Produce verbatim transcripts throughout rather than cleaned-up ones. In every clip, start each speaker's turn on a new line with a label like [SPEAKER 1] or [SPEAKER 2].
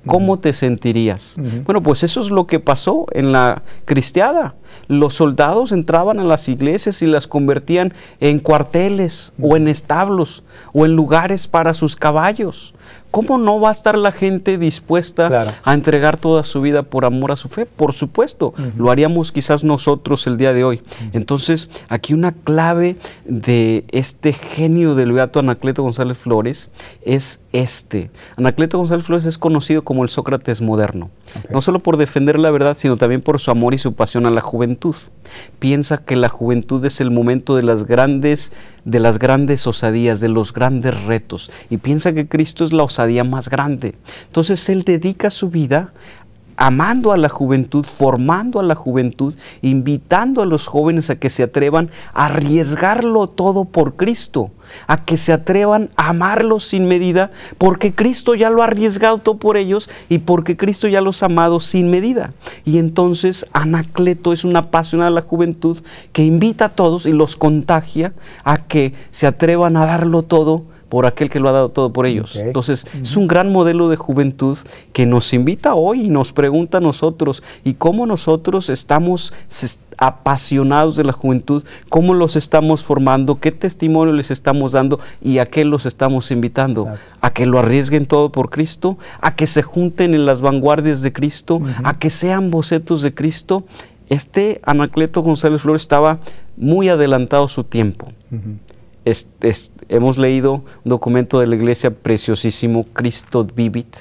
[SPEAKER 1] ¿cómo
[SPEAKER 2] Uh-huh.
[SPEAKER 1] te sentirías?
[SPEAKER 2] Uh-huh.
[SPEAKER 1] Bueno, pues eso es lo que pasó en la cristiada. Los soldados entraban a las iglesias y las convertían en cuarteles, uh-huh, o en establos o en lugares para sus caballos. ¿Cómo no va a estar la gente dispuesta, claro, a entregar toda su vida por amor a su fe? Por supuesto, uh-huh, lo haríamos quizás nosotros el día de hoy. Uh-huh. Entonces, aquí una clave de este genio del beato Anacleto González Flores es este. Anacleto González Flores es conocido como el Sócrates moderno, okay, no solo por defender la verdad, sino también por su amor y su pasión a la juventud. Piensa que la juventud es el momento de las grandes, de las grandes osadías, de los grandes retos, y piensa que Cristo es la osadía más grande. Entonces él dedica su vida amando a la juventud, formando a la juventud, invitando a los jóvenes a que se atrevan a arriesgarlo todo por Cristo, a que se atrevan a amarlo sin medida, porque Cristo ya lo ha arriesgado todo por ellos y porque Cristo ya los ha amado sin medida. Y entonces Anacleto es un apasionado de la juventud que invita a todos y los contagia a que se atrevan a darlo todo por aquel que lo ha dado todo por ellos. Okay. Entonces, uh-huh, es un gran modelo de juventud que nos invita hoy y nos pregunta a nosotros, y cómo nosotros estamos apasionados de la juventud, cómo los estamos formando, qué testimonio les estamos dando y a qué los estamos invitando. Exacto. A que lo arriesguen todo por Cristo, a que se junten en las vanguardias de Cristo, uh-huh, a que sean bocetos de Cristo. Este Anacleto González Flores estaba muy adelantado a su tiempo. Uh-huh. Es, es, hemos leído un documento de la iglesia preciosísimo, Cristo Vivit,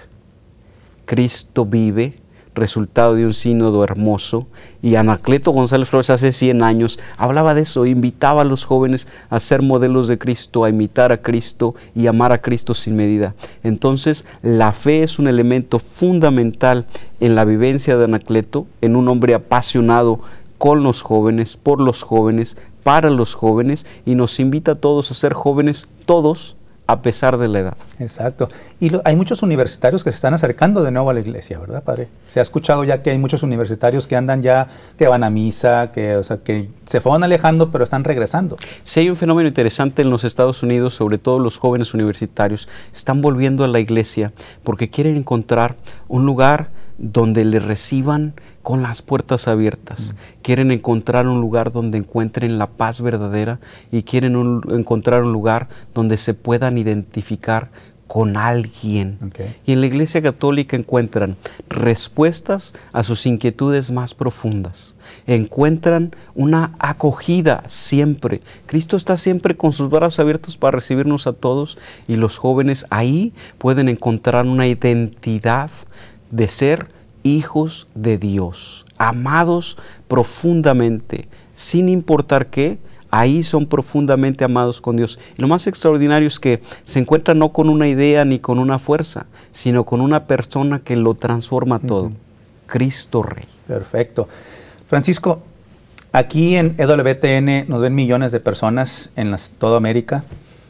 [SPEAKER 1] Cristo vive, resultado de un sínodo hermoso, y Anacleto González Flores hace cien años hablaba de eso, invitaba a los jóvenes a ser modelos de Cristo, a imitar a Cristo y amar a Cristo sin medida. Entonces la fe es un elemento fundamental en la vivencia de Anacleto, en un hombre apasionado con los jóvenes, por los jóvenes, para los jóvenes, y nos invita a todos a ser jóvenes, todos, a pesar de la edad.
[SPEAKER 2] Exacto. Y lo, hay muchos universitarios que se están acercando de nuevo a la iglesia, ¿verdad, padre? Se ha escuchado ya que hay muchos universitarios que andan ya, que van a misa, que, o sea, que se fueron alejando, pero están regresando.
[SPEAKER 1] Sí, hay un fenómeno interesante en los Estados Unidos, sobre todo los jóvenes universitarios, están volviendo a la iglesia porque quieren encontrar un lugar donde le reciban con las puertas abiertas. Mm. Quieren encontrar un lugar donde encuentren la paz verdadera y quieren un, encontrar un lugar donde se puedan identificar con alguien. Okay. Y en la Iglesia Católica encuentran respuestas a sus inquietudes más profundas. Encuentran una acogida siempre. Cristo está siempre con sus brazos abiertos para recibirnos a todos, y los jóvenes ahí pueden encontrar una identidad de ser hijos de Dios, amados profundamente, sin importar qué, ahí son profundamente amados con Dios. Y lo más extraordinario es que se encuentran no con una idea ni con una fuerza, sino con una persona que lo transforma todo, uh-huh, Cristo Rey.
[SPEAKER 2] Perfecto. Francisco, aquí en E W T N nos ven millones de personas en las, toda América.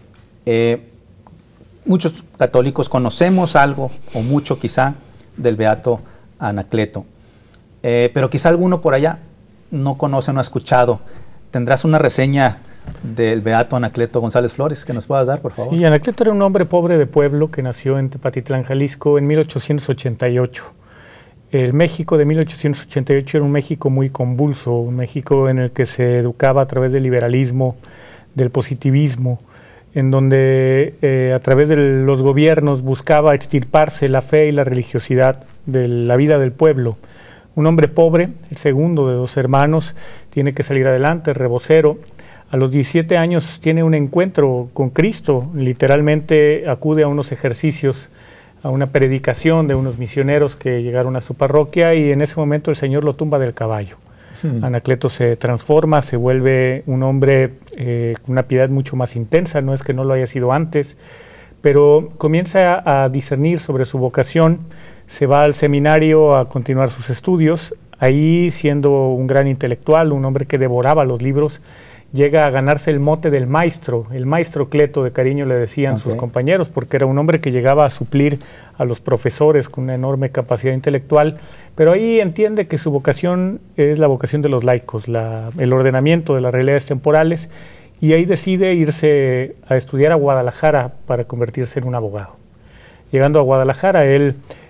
[SPEAKER 2] Eh, muchos católicos conocemos algo, o mucho quizá, del beato Anacleto, eh, pero quizá alguno por allá no conoce, no ha escuchado. ¿Tendrás una reseña del beato Anacleto González Flores que nos puedas dar, por favor?
[SPEAKER 3] Sí, Anacleto era un hombre pobre de pueblo que nació en Tepatitlán, Jalisco, en mil ochocientos ochenta y ocho. El México de mil ochocientos ochenta y ocho era un México muy convulso, un México en el que se educaba a través del liberalismo, del positivismo, en donde eh, a través de los gobiernos buscaba extirparse la fe y la religiosidad de la vida del pueblo. Un hombre pobre, el segundo de dos hermanos, tiene que salir adelante, rebocero. A los diecisiete años tiene un encuentro con Cristo, literalmente acude a unos ejercicios, a una predicación de unos misioneros que llegaron a su parroquia, y en ese momento el Señor lo tumba del caballo. Hmm. Anacleto se transforma, se vuelve un hombre eh, con una piedad mucho más intensa, no es que no lo haya sido antes, pero comienza a, a discernir sobre su vocación, se va al seminario a continuar sus estudios, ahí siendo un gran intelectual, un hombre que devoraba los libros, llega a ganarse el mote del maestro, el maestro Cleto, de cariño le decían okay. sus compañeros, porque era un hombre que llegaba a suplir a los profesores con una enorme capacidad intelectual, pero ahí entiende que su vocación es la vocación de los laicos, la, el ordenamiento de las realidades temporales, y ahí decide irse a estudiar a Guadalajara para convertirse en un abogado. Llegando a Guadalajara, él